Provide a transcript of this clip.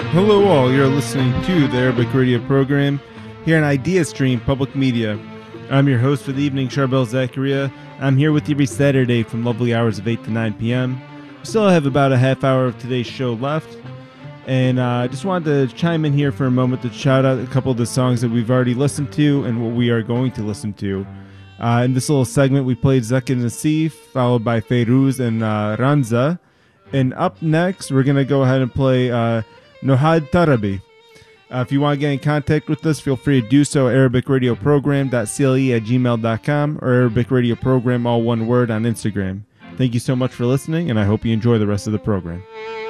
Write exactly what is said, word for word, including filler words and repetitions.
Hello all, you're listening to the Arabic radio program here on Idea Stream Public Media. I'm your host for the evening, Charbel Zakaria. I'm here with you every Saturday from lovely hours of eight to nine p.m. We still have about a half hour of today's show left, and I uh, just wanted to chime in here for a moment to shout out a couple of the songs that we've already listened to and what we are going to listen to. Uh, in this little segment, we played Zaki Nassif, followed by Feiruz and uh, Ranza. And up next, we're going to go ahead and play uh, Nohad Tarabi. Uh, if you want to get in contact with us, feel free to do so at arabic radio program dot c l e at gmail dot com or Arabic Radio Program, all one word, on Instagram. Thank you so much for listening, and I hope you enjoy the rest of the program.